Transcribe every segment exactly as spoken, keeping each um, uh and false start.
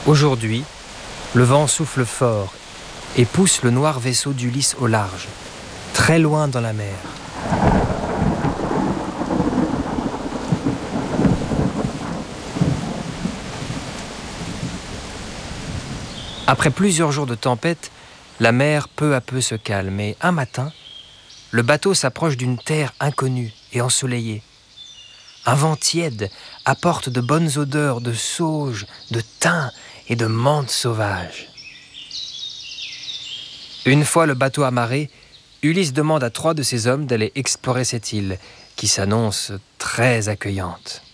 Aujourd'hui, le vent souffle fort et pousse le noir vaisseau d'Ulysse au large, très loin dans la mer. Après plusieurs jours de tempête, la mer peu à peu se calme et un matin, le bateau s'approche d'une terre inconnue et ensoleillée. Un vent tiède apporte de bonnes odeurs de sauge, de thym et de menthe sauvage. Une fois le bateau amarré, Ulysse demande à trois de ses hommes d'aller explorer cette île, qui s'annonce très accueillante.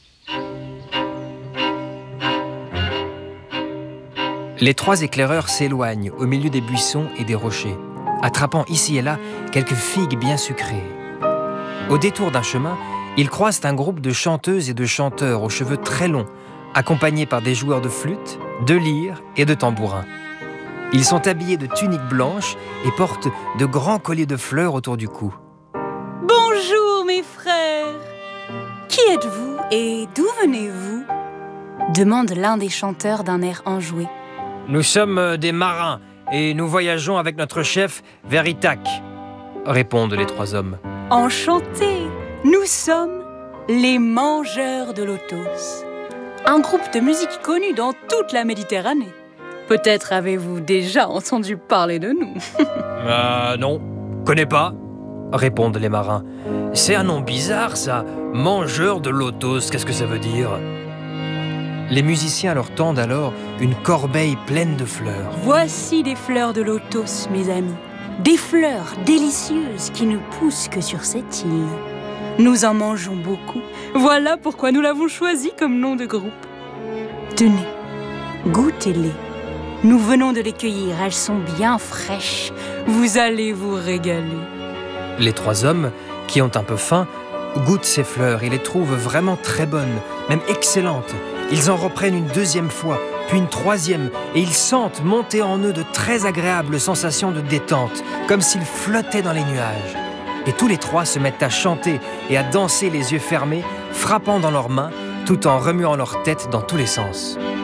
Les trois éclaireurs s'éloignent au milieu des buissons et des rochers, attrapant ici et là quelques figues bien sucrées. Au détour d'un chemin, ils croisent un groupe de chanteuses et de chanteurs aux cheveux très longs, accompagnés par des joueurs de flûte, de lyres et de tambourins. Ils sont habillés de tuniques blanches et portent de grands colliers de fleurs autour du cou. Bonjour mes frères! Qui êtes-vous et d'où venez-vous? Demande l'un des chanteurs d'un air enjoué. Nous sommes des marins et nous voyageons avec notre chef vers Ithaque, répondent les trois hommes. Enchantés! Nous sommes les Mangeurs de Lotos, un groupe de musique connu dans toute la Méditerranée. Peut-être avez-vous déjà entendu parler de nous. Euh, non, connais pas, répondent les marins. C'est un nom bizarre, ça. Mangeurs de Lotos, qu'est-ce que ça veut dire? Les musiciens leur tendent alors une corbeille pleine de fleurs. Voici des fleurs de Lotos, mes amis. Des fleurs délicieuses qui ne poussent que sur cette île. Nous en mangeons beaucoup. Voilà pourquoi nous l'avons choisi comme nom de groupe. Tenez, goûtez-les. Nous venons de les cueillir, elles sont bien fraîches. Vous allez vous régaler. Les trois hommes, qui ont un peu faim, goûtent ces fleurs et les trouvent vraiment très bonnes, même excellentes. Ils en reprennent une deuxième fois, puis une troisième, et ils sentent monter en eux de très agréables sensations de détente, comme s'ils flottaient dans les nuages. Et tous les trois se mettent à chanter et à danser les yeux fermés, frappant dans leurs mains, tout en remuant leur tête dans tous les sens.